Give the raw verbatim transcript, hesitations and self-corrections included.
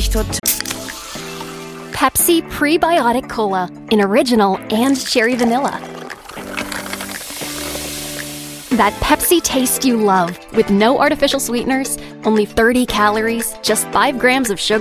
mich total. Pepsi Prebiotic Cola in original and cherry vanilla. That Pepsi taste you love with no artificial sweeteners, only thirty calories, just five grams of sugar.